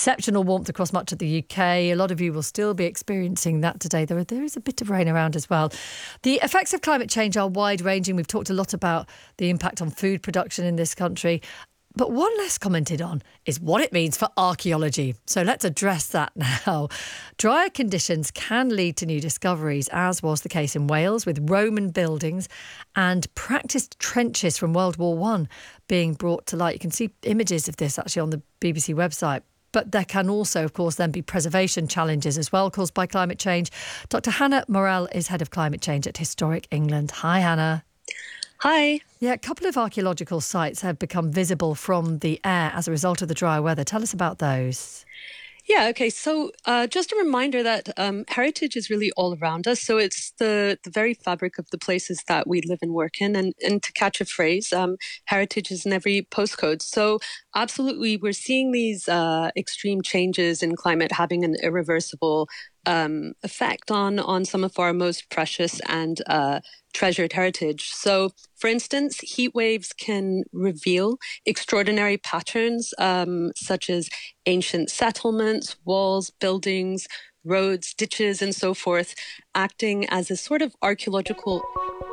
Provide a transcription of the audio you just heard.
exceptional warmth across much of the UK. A lot of you will still be experiencing that today. There is a bit of rain around as well. The effects of climate change are wide-ranging. We've talked a lot about the impact on food production in this country. But one less commented on is what it means for archaeology. So let's address that now. Drier conditions can lead to new discoveries, as was the case in Wales with Roman buildings and practiced trenches from World War One being brought to light. You can see images of this actually on the BBC website. But there can also, of course, then be preservation challenges as well caused by climate change. Dr. Hannah Morell is Head of Climate Change at Historic England. Hi, Hannah. Hi. Yeah, a couple of archaeological sites have become visible from the air as a result of the dry weather. Tell us about those. Yeah, okay. So just a reminder that heritage is really all around us. So it's the very fabric of the places that we live and work in. And to catch a phrase, heritage is in every postcode. So absolutely, we're seeing these extreme changes in climate having an irreversible effect on some of our most precious and treasured heritage. So, for instance, heat waves can reveal extraordinary patterns, such as ancient settlements, walls, buildings, roads, ditches, and so forth, acting as a sort of archaeological